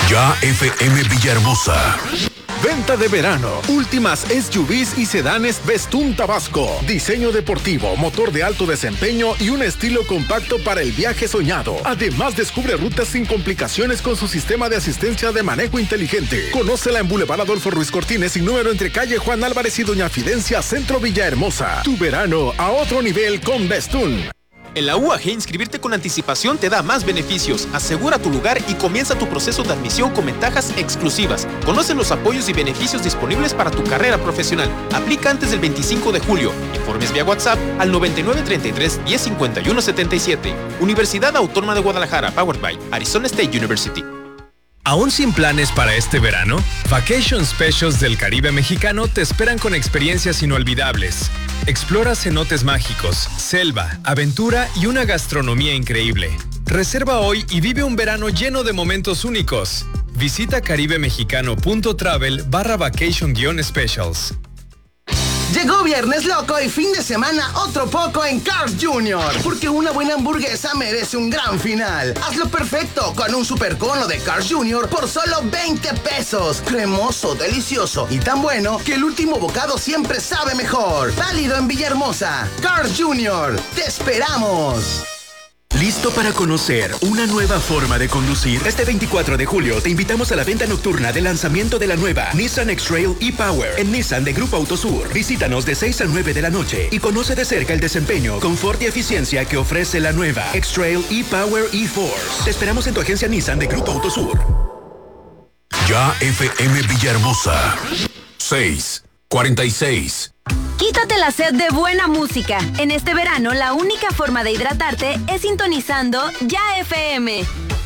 Ya FM Villahermosa. Venta de verano. Últimas SUVs y sedanes Bestún Tabasco. Diseño deportivo, motor de alto desempeño y un estilo compacto para el viaje soñado. Además, descubre rutas sin complicaciones con su sistema de asistencia de manejo inteligente. Conócela en Boulevard Adolfo Ruiz Cortines y número entre calle Juan Álvarez y Doña Fidencia, Centro Villahermosa. Tu verano a otro nivel con Bestún. En la UAG, inscribirte con anticipación te da más beneficios. Asegura tu lugar y comienza tu proceso de admisión con ventajas exclusivas. Conoce los apoyos y beneficios disponibles para tu carrera profesional. Aplica antes del 25 de julio. Informes vía WhatsApp al 9933-105177. Universidad Autónoma de Guadalajara, powered by Arizona State University. ¿Aún sin planes para este verano? Vacation Specials del Caribe mexicano te esperan con experiencias inolvidables. Explora cenotes mágicos, selva, aventura y una gastronomía increíble. Reserva hoy y vive un verano lleno de momentos únicos. Visita caribemexicano.travel/vacation-specials. Llegó Viernes Loco y fin de semana otro poco en Carl's Jr. Porque una buena hamburguesa merece un gran final. Hazlo perfecto con un super cono de Carl's Jr. por solo 20 pesos. Cremoso, delicioso y tan bueno que el último bocado siempre sabe mejor. Válido en Villahermosa. Carl's Jr. ¡Te esperamos! ¿Listo para conocer una nueva forma de conducir? Este 24 de julio te invitamos a la venta nocturna de lanzamiento de la nueva Nissan X-Trail e-Power en Nissan de Grupo Autosur. Visítanos de 6 a 9 de la noche y conoce de cerca el desempeño, confort y eficiencia que ofrece la nueva X-Trail e-Power e-Force. Te esperamos en tu agencia Nissan de Grupo Autosur. Ya FM Villahermosa. 6:46. Quítate la sed de buena música. En este verano, la única forma de hidratarte es sintonizando Ya FM.